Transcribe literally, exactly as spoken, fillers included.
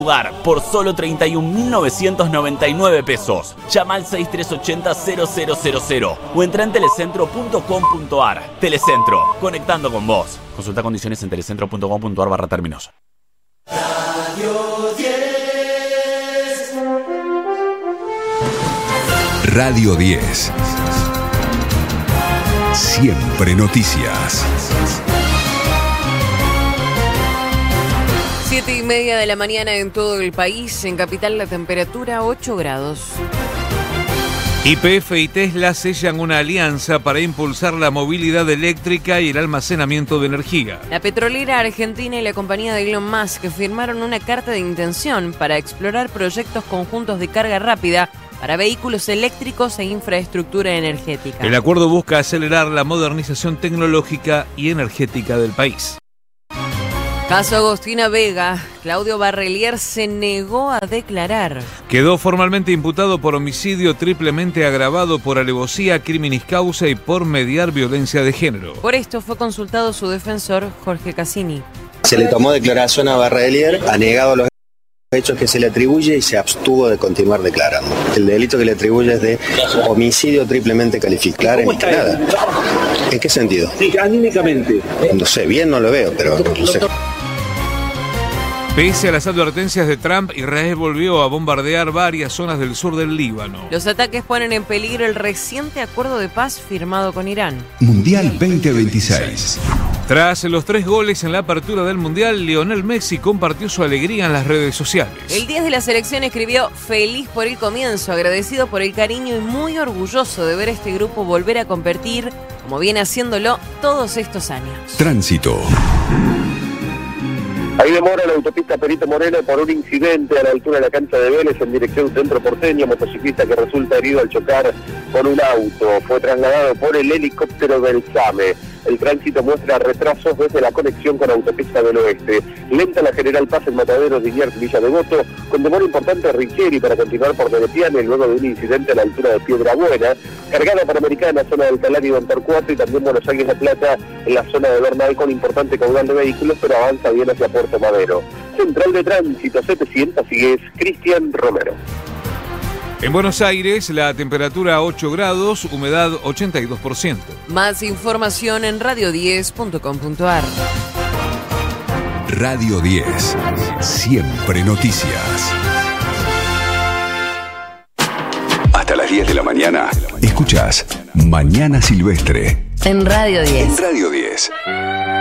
lugar por solo treinta y un mil novecientos noventa y nueve pesos. Llama al seis tres ocho cero cero cero cero cero o entra en telecentro punto com punto ar. Telecentro, conectando con vos. Consulta condiciones en telecentro punto com punto ar barra términos. Radio diez. Radio diez. Siempre noticias. Siete y media de la mañana en todo el país. En Capital la temperatura ocho grados. Y P F y Tesla sellan una alianza para impulsar la movilidad eléctrica y el almacenamiento de energía. La petrolera argentina y la compañía de Elon Musk firmaron una carta de intención para explorar proyectos conjuntos de carga rápida para vehículos eléctricos e infraestructura energética. El acuerdo busca acelerar la modernización tecnológica y energética del país. Caso Agostina Vega. Claudio Barrelier se negó a declarar. Quedó formalmente imputado por homicidio triplemente agravado por alevosía, criminis causa y por mediar violencia de género. Por esto fue consultado su defensor, Jorge Cassini. Se le tomó declaración a Barrelier, ha negado los hechos que se le atribuye y se abstuvo de continuar declarando. El delito que le atribuye es de homicidio triplemente calificado. ¿Cómo está nada? ¿En qué sentido? Sí, anímicamente. No sé, bien no lo veo, pero no sé. Pese a las advertencias de Trump, Israel volvió a bombardear varias zonas del sur del Líbano. Los ataques ponen en peligro el reciente acuerdo de paz firmado con Irán. Mundial veinte veintiséis. Tras los tres goles en la apertura del Mundial, Lionel Messi compartió su alegría en las redes sociales. El diez de la selección escribió: feliz por el comienzo, agradecido por el cariño y muy orgulloso de ver a este grupo volver a competir como viene haciéndolo todos estos años. Tránsito. Hay demora en la autopista Perito Moreno por un incidente a la altura de la cancha de Vélez en dirección centro porteño. Motociclista que resulta herido al chocar con un auto. Fue trasladado por el helicóptero del SAME. El tránsito muestra retrasos desde la conexión con Autopista del Oeste. Lenta la General Paz en Mataderos, Liniers, Villa Devoto, con demora importante Richieri para continuar por Deretiane luego de un incidente a la altura de Piedra Buena. Cargada Panamericana, zona de Alcalá y Don Torcuato, y también Buenos Aires La Plata en la zona de Bernal con importante caudal de vehículos, pero avanza bien hacia Puerto Madero. Central de Tránsito setecientos, sigue es Cristian Romero. En Buenos Aires, la temperatura ocho grados, humedad ochenta y dos por ciento. Más información en radio diez punto com punto ar. Radio diez. Siempre noticias. Hasta las diez de la mañana. Escuchás Mañana Silvestre. En Radio diez. En Radio diez.